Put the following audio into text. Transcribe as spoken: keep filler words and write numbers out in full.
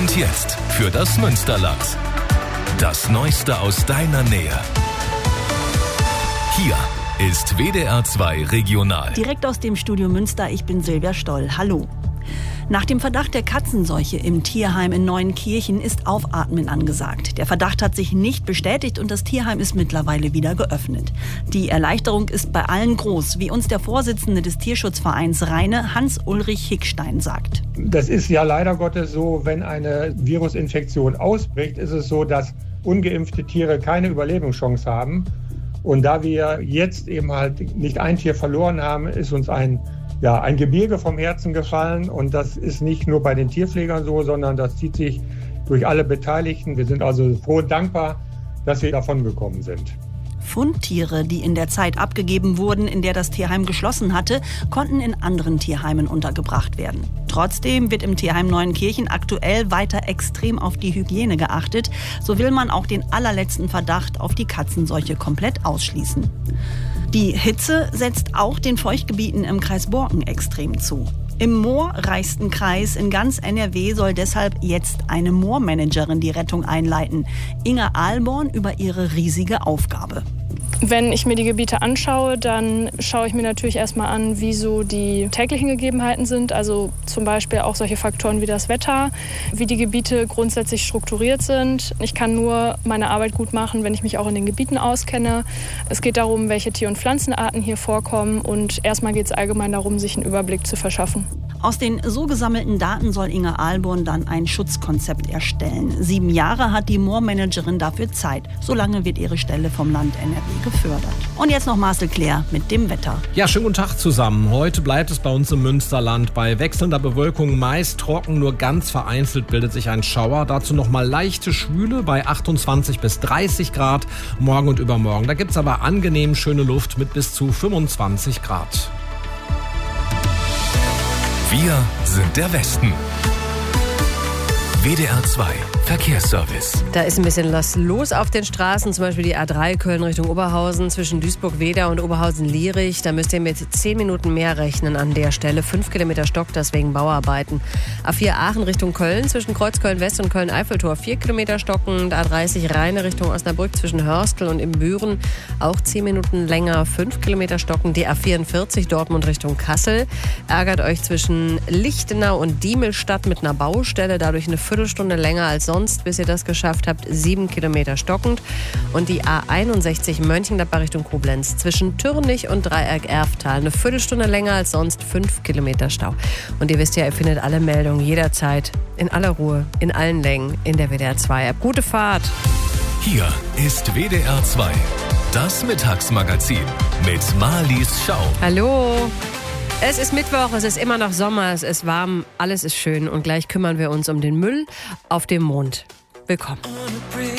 Und jetzt für das Münsterland. Das Neueste aus deiner Nähe. Hier ist W D R zwei Regional. Direkt aus dem Studio Münster, ich bin Silvia Stoll. Hallo. Nach dem Verdacht der Katzenseuche im Tierheim in Neuenkirchen ist Aufatmen angesagt. Der Verdacht hat sich nicht bestätigt und das Tierheim ist mittlerweile wieder geöffnet. Die Erleichterung ist bei allen groß, wie uns der Vorsitzende des Tierschutzvereins Rheine, Hans-Ulrich Hickstein, sagt. Das ist ja leider Gottes so, wenn eine Virusinfektion ausbricht, ist es so, dass ungeimpfte Tiere keine Überlebenschance haben. Und da wir jetzt eben halt nicht ein Tier verloren haben, ist uns ein Ja, ein Gebirge vom Herzen gefallen, und das ist nicht nur bei den Tierpflegern so, sondern das zieht sich durch alle Beteiligten. Wir sind also froh und dankbar, dass wir davon gekommen sind. Fundtiere, die in der Zeit abgegeben wurden, in der das Tierheim geschlossen hatte, konnten in anderen Tierheimen untergebracht werden. Trotzdem wird im Tierheim Neuenkirchen aktuell weiter extrem auf die Hygiene geachtet. So will man auch den allerletzten Verdacht auf die Katzenseuche komplett ausschließen. Die Hitze setzt auch den Feuchtgebieten im Kreis Borken extrem zu. Im moorreichsten Kreis in ganz N R W soll deshalb jetzt eine Moormanagerin die Rettung einleiten. Inga Ahlborn über ihre riesige Aufgabe. Wenn ich mir die Gebiete anschaue, dann schaue ich mir natürlich erstmal an, wie so die täglichen Gegebenheiten sind. Also zum Beispiel auch solche Faktoren wie das Wetter, wie die Gebiete grundsätzlich strukturiert sind. Ich kann nur meine Arbeit gut machen, wenn ich mich auch in den Gebieten auskenne. Es geht darum, welche Tier- und Pflanzenarten hier vorkommen. Und erstmal geht es allgemein darum, sich einen Überblick zu verschaffen. Aus den so gesammelten Daten soll Inga Ahlborn dann ein Schutzkonzept erstellen. Sieben Jahre hat die Moormanagerin dafür Zeit. Solange wird ihre Stelle vom Land N R W gefördert. Und jetzt noch Marcel Claire mit dem Wetter. Ja, schönen guten Tag zusammen. Heute bleibt es bei uns im Münsterland bei wechselnder Bewölkung meist trocken, nur ganz vereinzelt bildet sich ein Schauer. Dazu noch mal leichte Schwüle bei achtundzwanzig bis dreißig Grad morgen und übermorgen. Da gibt es aber angenehm schöne Luft mit bis zu fünfundzwanzig Grad. Wir sind der Westen. W D R zwei Verkehrsservice. Da ist ein bisschen was los auf den Straßen, zum Beispiel die A drei Köln Richtung Oberhausen zwischen Duisburg-Wedau und Oberhausen-Lierich. Da müsst ihr mit zehn Minuten mehr rechnen an der Stelle. Fünf Kilometer Stock, das wegen Bauarbeiten. A vier Aachen Richtung Köln zwischen Kreuzköln-West und Köln-Eiffeltor. Vier Kilometer stockend. A dreißig Rheine Richtung Osnabrück zwischen Hörstel und Imbüren. Auch zehn Minuten länger. Fünf Kilometer stockend. Die A vierundvierzig Dortmund Richtung Kassel. Ärgert euch zwischen Lichtenau und Diemelstadt mit einer Baustelle. Dadurch eine Viertelstunde länger als sonst, bis ihr das geschafft habt. Sieben Kilometer stockend. Und die A einundsechzig Mönchengladbach Richtung Koblenz zwischen Türnich und Dreieck-Erftal. Eine Viertelstunde länger als sonst. Fünf Kilometer Stau. Und ihr wisst ja, ihr findet alle Meldungen jederzeit, in aller Ruhe, in allen Längen, in der W D R zwei App. Gute Fahrt! Hier ist W D R zwei, das Mittagsmagazin mit Marlies Schau. Hallo! Es ist Mittwoch, es ist immer noch Sommer, es ist warm, alles ist schön und gleich kümmern wir uns um den Müll auf dem Mond. Willkommen.